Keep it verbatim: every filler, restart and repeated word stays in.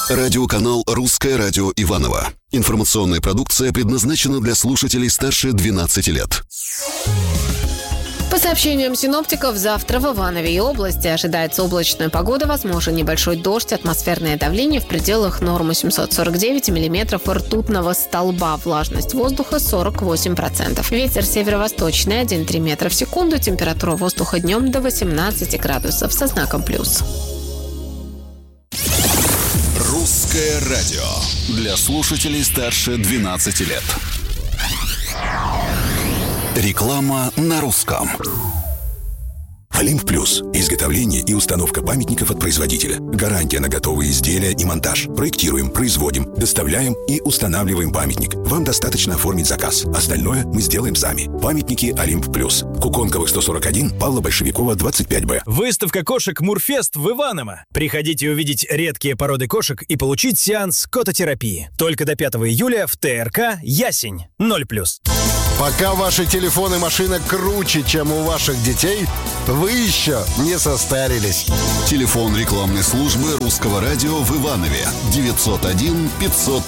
Радиоканал «Русское радио Иваново». Информационная продукция предназначена для слушателей старше двенадцати лет. По сообщениям синоптиков, завтра в Иванове и области ожидается облачная погода, возможен небольшой дождь, атмосферное давление в пределах нормы семьсот сорок девять миллиметров ртутного столба, влажность воздуха сорок восемь процентов. Ветер северо-восточный один и три метра в секунду, температура воздуха днем до восемнадцати градусов со знаком плюс. Русское радио для слушателей старше двенадцати лет. Реклама на русском. Олимп Плюс. Изготовление и установка памятников от производителя. Гарантия на готовые изделия и монтаж. Проектируем, производим, доставляем и устанавливаем памятник. Вам достаточно оформить заказ. Остальное мы сделаем сами. Памятники Олимп Плюс. Куконковых сто сорок один, Павла Большевикова, двадцать пять Б. Выставка кошек Мурфест в Иваново. Приходите увидеть редкие породы кошек и получить сеанс кототерапии. Только до пятого июля в ТРК «Ясень». ноль плюс. Пока ваши телефоны и машина круче, чем у ваших детей, вы еще не состарились. Телефон рекламной службы Русского радио в Иванове девятьсот один пятьсот